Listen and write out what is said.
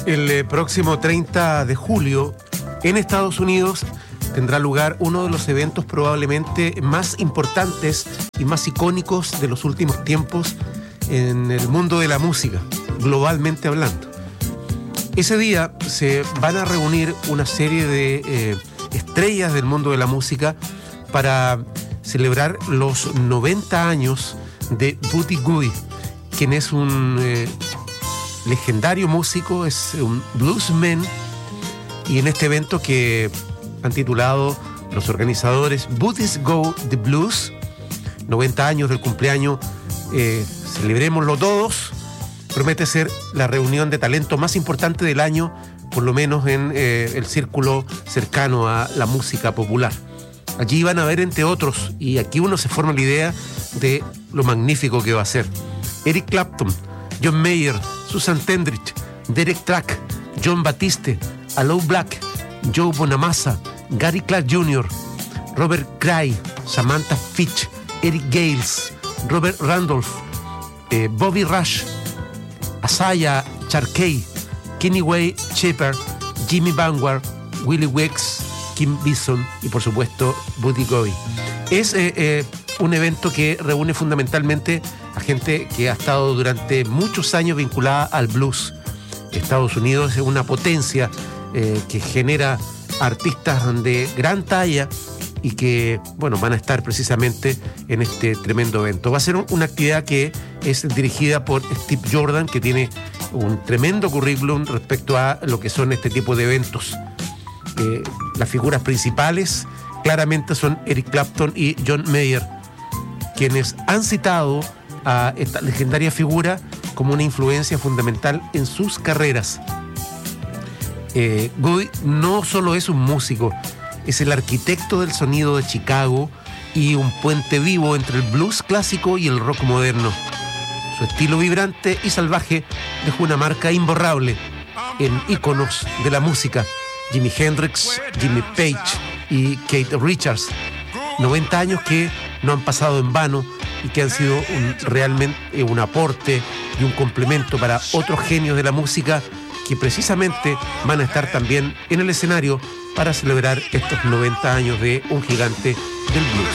El próximo 30 de julio, en Estados Unidos, tendrá lugar uno de los eventos probablemente más importantes y más icónicos de los últimos tiempos en el mundo de la música, globalmente hablando. Ese día se van a reunir una serie de estrellas del mundo de la música para celebrar los 90 años de Buddy Guy, quien es un legendario músico, es un bluesman, y en este evento que han titulado los organizadores Buddy's Go The Blues, 90 años del cumpleaños, celebrémoslo todos, promete ser la reunión de talento más importante del año, por lo menos en el círculo cercano a la música popular. Allí van a ver, entre otros, y aquí uno se forma la idea de lo magnífico que va a ser: Eric Clapton, John Mayer, Susan Tendrich, Derek Track, John Batiste, Aloe Black, Joe Bonamassa, Gary Clark Jr., Robert Cray, Samantha Fitch, Eric Gales, Robert Randolph, Bobby Rush, Asaya Charkey, Kenny Way Shepherd, Jimmy Vanguard, Willie Weeks, Kim Bison y por supuesto Buddy Guy. Es un evento que reúne fundamentalmente a gente que ha estado durante muchos años vinculada al blues. Estados Unidos es una potencia que genera artistas de gran talla y que, bueno, van a estar precisamente en este tremendo evento. Va a ser una actividad que es dirigida por Steve Jordan, que tiene un tremendo currículum respecto a lo que son este tipo de eventos. Las figuras principales claramente son Eric Clapton y John Mayer, quienes han citado a esta legendaria figura como una influencia fundamental en sus carreras. Guy no solo es un músico, es el arquitecto del sonido de Chicago y un puente vivo entre el blues clásico y el rock moderno. Su estilo vibrante y salvaje dejó una marca imborrable en íconos de la música: Jimi Hendrix, Jimmy Page y Keith Richards. 90 años que no han pasado en vano y que han sido realmente un aporte y un complemento para otros genios de la música que precisamente van a estar también en el escenario para celebrar estos 90 años de un gigante del blues.